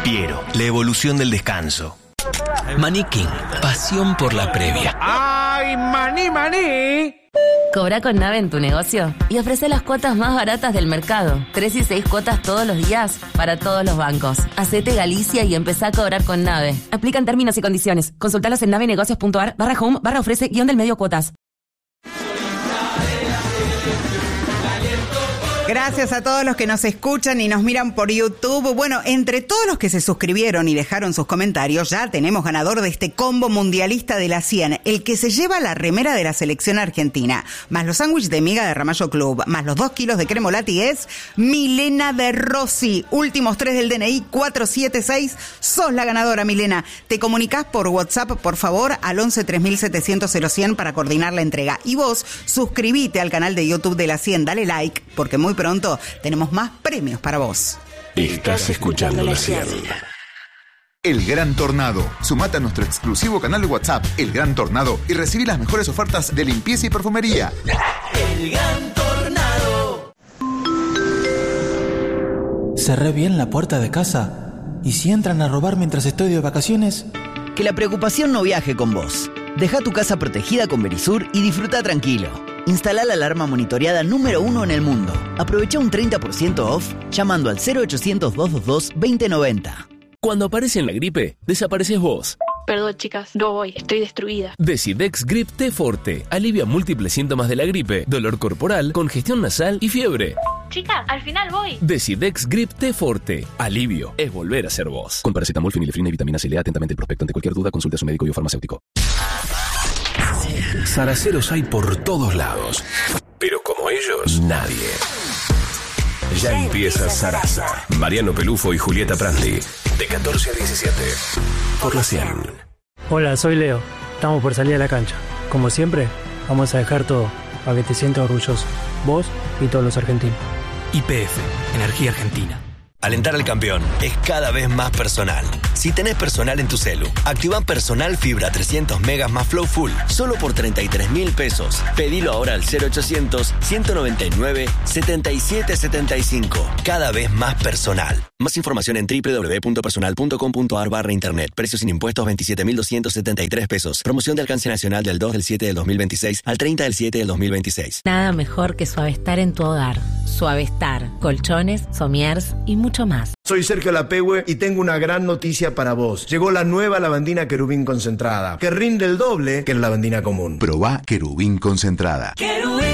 Piero, la evolución del descanso. Maní King, pasión por la previa. ¡Ay, maní! Cobra con Nave en tu negocio y ofrece las cuotas más baratas del mercado. 3 y 6 cuotas todos los días para todos los bancos. Hacete Galicia y empezá a cobrar con Nave. Aplican términos y condiciones. Consultalos en navenegocios.ar/home/ofrece-del-medio cuotas. Gracias a todos los que nos escuchan y nos miran por YouTube. Bueno, entre todos los que se suscribieron y dejaron sus comentarios, ya tenemos ganador de este combo mundialista de la 100, el que se lleva la remera de la selección argentina, más los sándwiches de miga de Ramallo Club, más los 2 kilos de cremolati, es Milena de Rossi. Últimos 3 del DNI, 476. Sos la ganadora, Milena. Te comunicás por WhatsApp, por favor, al 11 3700 0100 para coordinar la entrega. Y vos, suscribite al canal de YouTube de la 100, dale like, porque muy pronto tenemos más premios para vos. Estás escuchando la 100. El Gran Tornado. Sumate a nuestro exclusivo canal de WhatsApp, El Gran Tornado, y recibí las mejores ofertas de limpieza y perfumería. El Gran Tornado. ¿Cerré bien la puerta de casa? ¿Y si entran a robar mientras estoy de vacaciones? Que la preocupación no viaje con vos. Deja tu casa protegida con Verisur y disfruta tranquilo. Instala la alarma monitoreada número 1 en el mundo. Aprovecha un 30% off llamando al 0800-222-2090. Cuando aparece en la gripe, desapareces vos. Perdón, chicas, no voy, estoy destruida. Decidex Grip T Forte alivia múltiples síntomas de la gripe, dolor corporal, congestión nasal y fiebre. Chicas, al final voy. Decidex Grip T Forte. Alivio es volver a ser vos. Con paracetamol, fenilefrina y vitamina C. Lea atentamente el prospecto. Ante cualquier duda, consulte a su médico y o farmacéutico. Zaraceros hay por todos lados, pero como ellos, nadie. Ya empieza Zaraza. Mariano Pelufo y Julieta Prandi, de 14 a 17, por la 100. Hola, soy Leo. Estamos por salir a la cancha. Como siempre, vamos a dejar todo para que te sientas orgulloso. Vos y todos los argentinos. YPF, Energía Argentina. Alentar al campeón es cada vez más personal. Si tenés personal en tu celu, activa Personal Fibra 300 megas más Flow Full, solo por 33.000 pesos. Pedilo ahora al 0800-199-7775. Cada vez más personal. Más información en www.personal.com.ar/internet. Precios sin impuestos 27.273 pesos. Promoción de alcance nacional del 2/7 del 2026 al 30/7 del 2026. Nada mejor que Suavestar en tu hogar. Suavestar, colchones, somiers y mucho más. Soy Sergio Lapehue y tengo una gran noticia para vos. Llegó la nueva lavandina Querubín concentrada, que rinde el doble que la lavandina común. Probá Querubín concentrada. Querubín.